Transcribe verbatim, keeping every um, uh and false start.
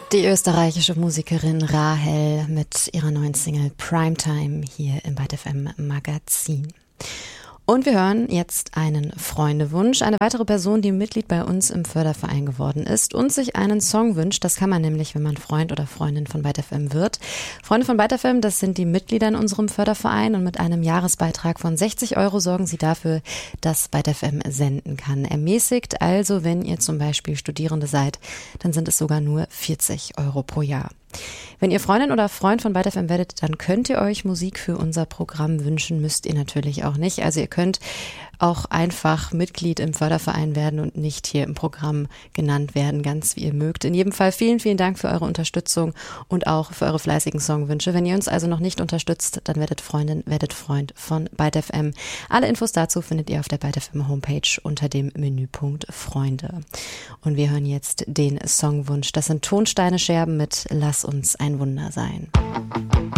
Die österreichische Musikerin Rahel mit ihrer neuen Single Primetime hier im Byte F M Magazin. Und wir hören jetzt einen Freundewunsch, eine weitere Person, die Mitglied bei uns im Förderverein geworden ist und sich einen Song wünscht. Das kann man nämlich, wenn man Freund oder Freundin von Byte F M wird. Freunde von Byte F M, das sind die Mitglieder in unserem Förderverein und mit einem Jahresbeitrag von sechzig Euro sorgen sie dafür, dass Byte F M senden kann. Ermäßigt also, wenn ihr zum Beispiel Studierende seid, dann sind es sogar nur vierzig Euro pro Jahr. Wenn ihr Freundin oder Freund von Byte F M werdet, dann könnt ihr euch Musik für unser Programm wünschen, müsst ihr natürlich auch nicht. Also ihr könnt auch einfach Mitglied im Förderverein werden und nicht hier im Programm genannt werden, ganz wie ihr mögt. In jedem Fall vielen, vielen Dank für eure Unterstützung und auch für eure fleißigen Songwünsche. Wenn ihr uns also noch nicht unterstützt, dann werdet Freundin, werdet Freund von Byte F M. Alle Infos dazu findet ihr auf der Byte F M Homepage unter dem Menüpunkt Freunde. Und wir hören jetzt den Songwunsch. Das sind Tonsteine Scherben mit Lass uns ein Wunder sein.